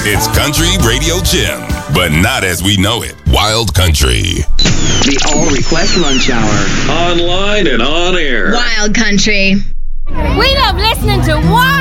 It's Country Radio Jim, but not as we know it. Wild Country. The All Request Lunch Hour. Online and on air. Wild Country. We love listening to Wild